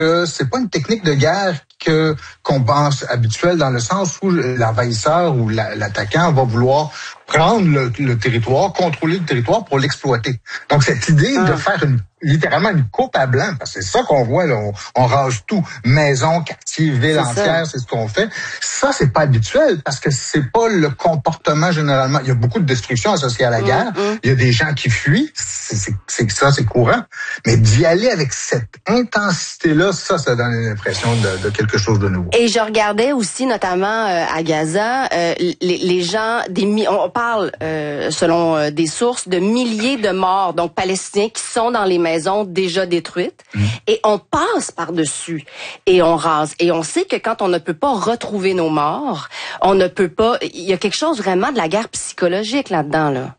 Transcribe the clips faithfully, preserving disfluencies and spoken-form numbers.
que c'est pas une technique de guerre que qu'on pense habituelle, dans le sens où l'envahisseur ou la, l'attaquant va vouloir prendre le, le territoire, contrôler le territoire pour l'exploiter. Donc cette idée ah. de faire une, littéralement une coupe à blanc, parce que c'est ça qu'on voit là, on, on rase tout, maison, quartier, ville entière, c'est ce qu'on fait. Ça, c'est pas habituel, parce que c'est pas le comportement généralement. Il y a beaucoup de destruction associée à la guerre. Mmh, mmh. Il y a des gens qui fuient, c'est, c'est, c'est ça, c'est courant. Mais d'y aller avec cette intensité-là, ça, ça donne l'impression de, de quelque chose de nouveau. Et je regardais aussi, notamment euh, à Gaza, euh, les, les gens, des on parle, euh, selon euh, des sources, de milliers de morts, donc palestiniens, qui sont dans les maisons déjà détruites, mmh. et on passe par-dessus et on rase. Et on sait que quand on ne peut pas retrouver nos morts, on ne peut pas. Il y a quelque chose vraiment de la guerre psychologique là-dedans, là.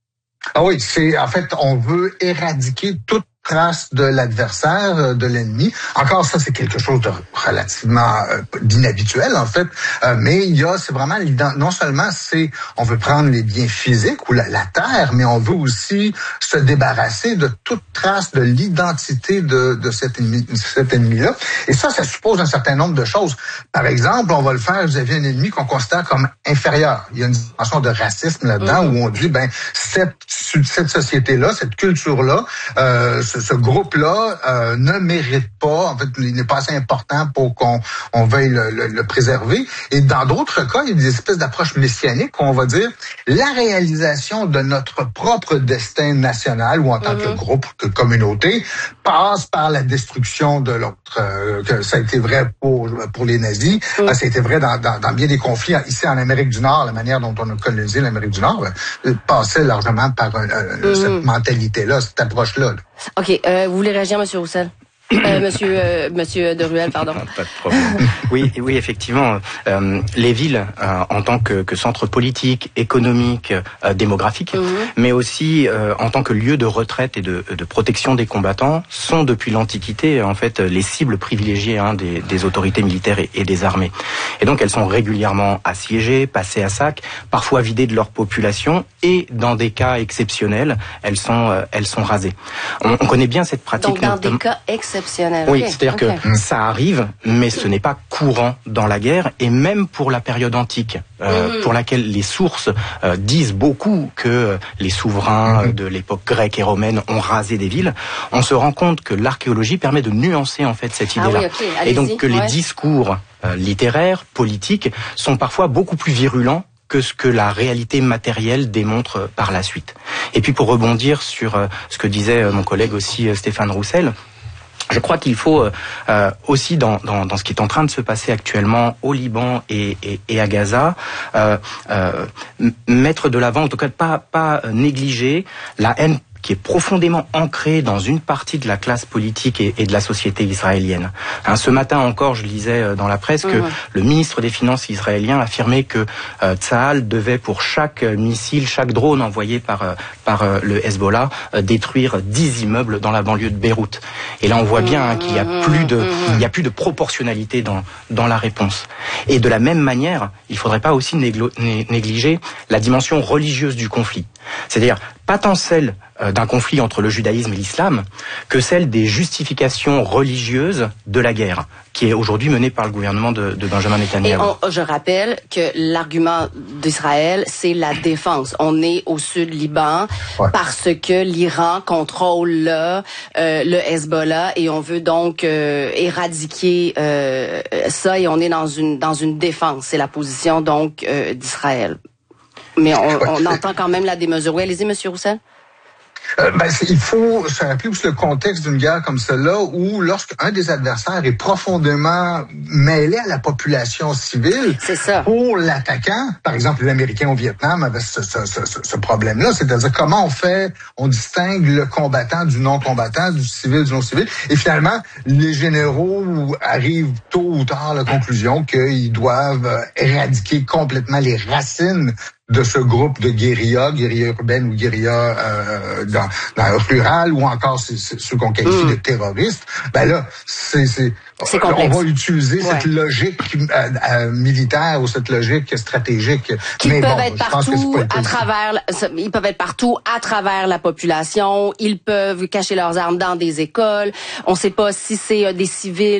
Ah oui, c'est en fait, on veut éradiquer toute trace de l'adversaire, de l'ennemi. Encore ça, c'est quelque chose de relativement euh, d'inhabituel en fait, euh, mais il y a, c'est vraiment, non seulement c'est, on veut prendre les biens physiques ou la, la terre, mais on veut aussi se débarrasser de toute trace de l'identité de, de cet ennemi, cet ennemi-là. Et ça, ça suppose un certain nombre de choses. Par exemple, on va le faire vis-à-vis un ennemi qu'on considère comme inférieur. Il y a une dimension de racisme là-dedans mmh. où on dit, ben cette, cette société-là, cette culture-là, euh, Ce, ce groupe-là euh, ne mérite pas, en fait, il n'est pas assez important pour qu'on on veuille le, le, le préserver. Et dans d'autres cas, il y a des espèces d'approches messianiques où on va dire la réalisation de notre propre destin national ou en tant mm-hmm. que groupe, que communauté, passe par la destruction de l'autre. Euh, que ça a été vrai pour pour les nazis, mm. ça a été vrai dans, dans, dans bien des conflits ici en Amérique du Nord. La manière dont on a colonisé l'Amérique du Nord euh, passait largement par euh, mm. cette mentalité-là, cette approche-là. Là. OK. Euh, vous voulez réagir, M. Roussel? Euh, monsieur, euh, monsieur Deruel, pardon. Pas de problème. Oui, oui, effectivement, euh, les villes, euh, en tant que, que centre politique, économique, euh, démographique, mmh. mais aussi euh, en tant que lieu de retraite et de, de protection des combattants, sont depuis l'Antiquité, en fait, les cibles privilégiées hein, des, des autorités militaires et, et des armées. Et donc, elles sont régulièrement assiégées, passées à sac, parfois vidées de leur population, et dans des cas exceptionnels, elles sont, euh, elles sont rasées. On, on connaît bien cette pratique. Donc, dans notamment... des cas exceptionnels. Oui, okay, c'est-à-dire okay. que ça arrive, mais ce n'est pas courant dans la guerre, et même pour la période antique, euh, mmh. pour laquelle les sources euh, disent beaucoup que les souverains mmh. de l'époque grecque et romaine ont rasé des villes, on se rend compte que l'archéologie permet de nuancer en fait cette idée-là. Ah oui, okay. Et donc que ouais. les discours euh, littéraires, politiques, sont parfois beaucoup plus virulents que ce que la réalité matérielle démontre par la suite. Et puis pour rebondir sur euh, ce que disait mon collègue aussi euh, Stéphane Roussel, je crois qu'il faut euh, aussi dans, dans, dans ce qui est en train de se passer actuellement au Liban et, et, et à Gaza, euh, euh, mettre de l'avant, en tout cas pas, pas négliger la haine qui est profondément ancrée dans une partie de la classe politique et, et de la société israélienne. Hein, ce matin encore, je lisais dans la presse que mmh. le ministre des Finances israélien affirmait que euh, Tsahal devait, pour chaque missile, chaque drone envoyé par, euh, par euh, le Hezbollah, euh, détruire dix immeubles dans la banlieue de Beyrouth. Et là, on voit bien hein, qu'il y a plus de, il y a plus de proportionnalité dans, dans la réponse. Et de la même manière, il faudrait pas aussi néglo- négliger la dimension religieuse du conflit. C'est-à-dire, pas tant celle d'un conflit entre le judaïsme et l'islam que celle des justifications religieuses de la guerre, qui est aujourd'hui menée par le gouvernement de, de Benjamin Netanyahu. Et on, je rappelle que l'argument d'Israël, c'est la défense. On est au sud Liban ouais. parce que l'Iran contrôle là, euh, le Hezbollah et on veut donc euh, éradiquer euh, ça et on est dans une dans une défense. C'est la position donc euh, d'Israël. Mais on, on entend quand même la démesure. Oui, allez-y, Monsieur Roussel. Euh, ben, il faut se rappeler aussi le contexte d'une guerre comme celle-là où lorsqu'un des adversaires est profondément mêlé à la population civile, c'est ça. Pour l'attaquant, par exemple l'Américain au Vietnam avait ce, ce, ce, ce problème-là, c'est-à-dire comment on fait, on distingue le combattant du non-combattant, du civil du non-civil, et finalement les généraux arrivent tôt ou tard à la conclusion qu'ils doivent éradiquer complètement les racines de ce groupe de guérilla, guérilla urbaine ou guérilla euh, dans, dans rural, ou encore c'est, c'est, ceux qu'on qualifie mmh. de terroristes, ben là, c'est, c'est, c'est on va utiliser ouais. cette logique euh, euh, militaire ou cette logique stratégique. Qui Mais peuvent bon, être partout à travers, ils peuvent être partout à travers la population. Ils peuvent cacher leurs armes dans des écoles. On ne sait pas si c'est euh, des civils